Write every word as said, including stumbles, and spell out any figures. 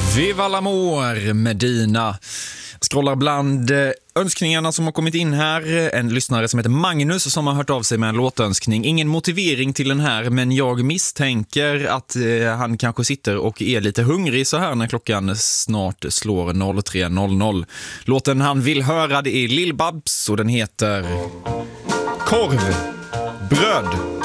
Viva l'amour, Medina. Scrollar bland önskningarna som har kommit in här. En lyssnare som heter Magnus som har hört av sig med en låtönskning. Ingen motivering till den här, men jag misstänker att eh, han kanske sitter och är lite hungrig så här när klockan snart slår noll tre noll noll. Låten han vill höra, det är Lill Babs och den heter Korv, bröd